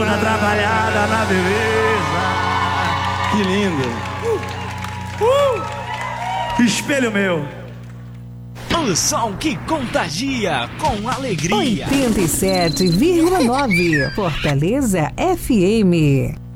na trabalhada, na beleza. Que lindo. Espelho meu. O som que contagia com alegria. 87,9 Fortaleza FM.